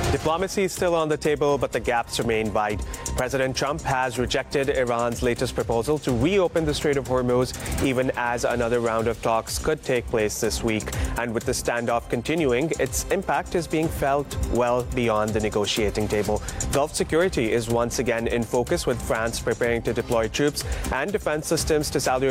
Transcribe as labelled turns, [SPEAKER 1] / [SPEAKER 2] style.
[SPEAKER 1] Diplomacy is still on the table, but the gaps remain wide. President Trump has rejected Iran's latest proposal to reopen the Strait of Hormuz, even as another round of talks could take place this week. And with the standoff continuing, its impact is being felt well beyond the negotiating table. Gulf security is once again in focus, with France preparing to deploy troops and defense systems to Saudi